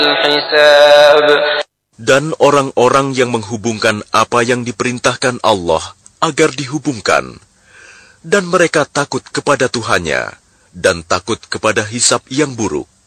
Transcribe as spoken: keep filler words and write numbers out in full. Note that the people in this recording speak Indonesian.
الحساب. Dan orang-orang yang menghubungkan apa yang diperintahkan Allah agar dihubungkan, dan mereka takut kepada Tuhannya dan takut kepada hisab yang buruk.